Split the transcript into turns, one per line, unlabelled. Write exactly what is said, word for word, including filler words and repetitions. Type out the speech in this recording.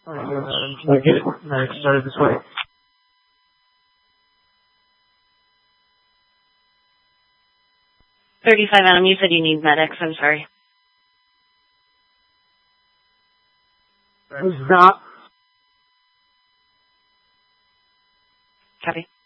Alright, go ahead. I'm trying to get it medic started this way.
thirty-five Adam, you said you need medics. I'm sorry.
It's not.
Copy.